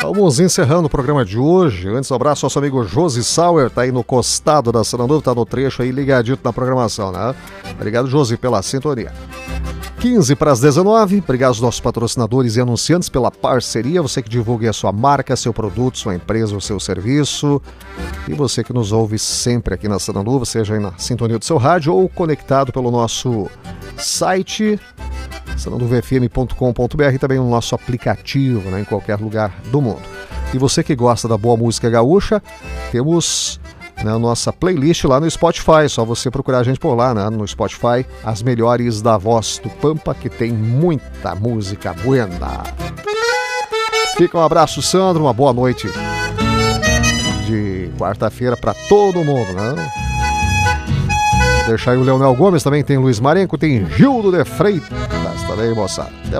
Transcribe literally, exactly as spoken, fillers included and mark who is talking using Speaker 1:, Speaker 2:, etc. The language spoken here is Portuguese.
Speaker 1: Vamos encerrando o programa de hoje. Antes, um abraço ao nosso amigo Josi Sauer, tá aí no costado da Sananduva, tá no trecho aí ligadito na programação, né? Obrigado, Josi, pela sintonia. quinze para as dezenove, obrigado aos nossos patrocinadores e anunciantes pela parceria, você que divulgue a sua marca, seu produto, sua empresa, o seu serviço, e você que nos ouve sempre aqui na Sananduva, seja aí na sintonia do seu rádio ou conectado pelo nosso site sananduva f m ponto com ponto b r e também no nosso aplicativo, né, em qualquer lugar do mundo. E você que gosta da boa música gaúcha, temos na né, nossa playlist lá no Spotify, só você procurar a gente por lá, né, no Spotify, as melhores da Voz do Pampa, que tem muita música buena. Fica um abraço, Sandro, uma boa noite de quarta-feira para todo mundo, né? Deixa aí o Leonel Gomes, também tem Luiz Marenco, tem Gildo de Freitas também, moçada.